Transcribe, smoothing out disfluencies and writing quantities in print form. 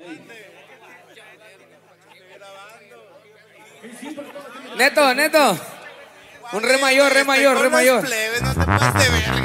Neto. Un re mayor. Plebes, no te pases de verga.